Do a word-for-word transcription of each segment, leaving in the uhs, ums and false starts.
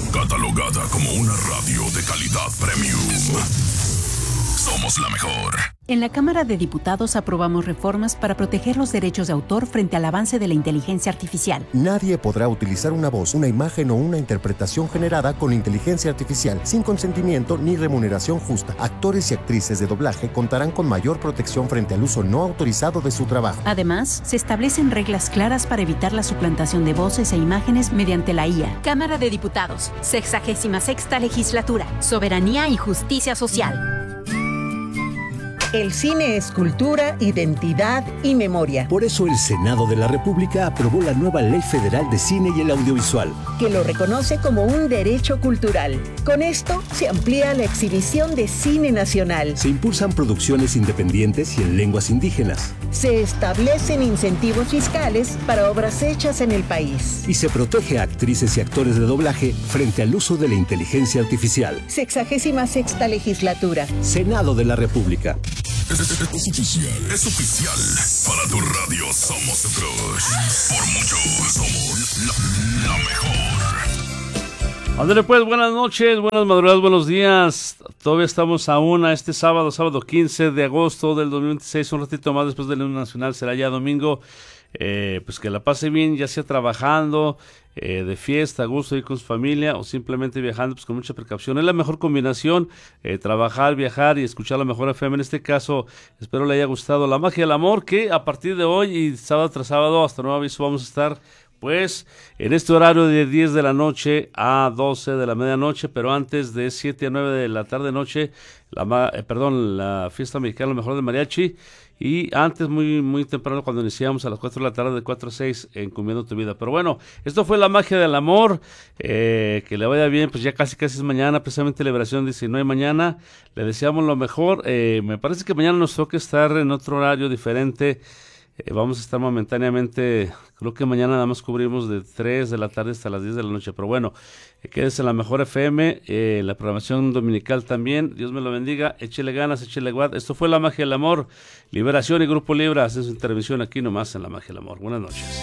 Catalogada como una radio de calidad premium. Somos la mejor. En la Cámara de Diputados aprobamos reformas para proteger los derechos de autor frente al avance de la inteligencia artificial. Nadie podrá utilizar una voz, una imagen o una interpretación generada con inteligencia artificial sin consentimiento ni remuneración justa. Actores y actrices de doblaje contarán con mayor protección frente al uso no autorizado de su trabajo. Además, se establecen reglas claras para evitar la suplantación de voces e imágenes mediante la I A. Cámara de Diputados, sexagésima sexta legislatura, soberanía y justicia social. El cine es cultura, identidad y memoria. Por eso el Senado de la República aprobó la nueva Ley Federal de Cine y el Audiovisual, que lo reconoce como un derecho cultural. Con esto se amplía la exhibición de cine nacional. Se impulsan producciones independientes y en lenguas indígenas. Se establecen incentivos fiscales para obras hechas en el país. Y se protege a actrices y actores de doblaje frente al uso de la inteligencia artificial. Sexagésima sexta legislatura. Senado de la República. Es, es, es oficial, es oficial. Para tu radio somos tu crush. Por mucho, somos la, la mejor. Ándale pues, buenas noches, buenas madrugadas, buenos días. Todavía estamos aún a este sábado, sábado quince de agosto del dos mil veintiséis. Un ratito más después del himno nacional será ya domingo. Eh, pues que la pase bien, ya sea trabajando, eh, de fiesta, a gusto, ir con su familia o simplemente viajando, pues con mucha precaución. Es la mejor combinación, eh, trabajar, viajar y escuchar la mejor F M. En este caso, espero le haya gustado La Magia del Amor, que a partir de hoy y sábado tras sábado, hasta nuevo aviso, vamos a estar pues en este horario de diez de la noche a doce de la medianoche, pero antes de siete a nueve de la tarde noche, la, eh, perdón, la fiesta mexicana, lo mejor del mariachi. Y antes, muy muy temprano, cuando iniciamos a las cuatro de la tarde, de cuatro a seis, Encomiendo tu vida. Pero bueno, esto fue La Magia del Amor. Eh, que le vaya bien, pues ya casi casi es mañana, precisamente Liberación dice, no hay mañana. Le deseamos lo mejor. Eh, me parece que mañana nos toca estar en otro horario diferente. Eh, vamos a estar momentáneamente, creo que mañana nada más cubrimos de tres de la tarde hasta las diez de la noche. Pero bueno, eh, quédese en la mejor F M, eh, la programación dominical también. Dios me lo bendiga, échele ganas, échele guad. Esto fue La Magia del Amor. Liberación y Grupo Libra hacen su intervención aquí nomás en La Magia del Amor. Buenas noches.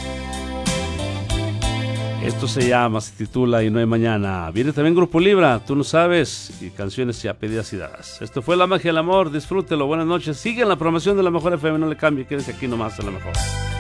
Esto se llama, se titula Y no hay mañana. Viene también Grupo Libra, Tú no sabes, y canciones ya pedidas y dadas. Esto fue La Magia del Amor, disfrútelo, buenas noches. Sigue en la programación de La Mejor F M, no le cambie, quédese aquí nomás en La Mejor.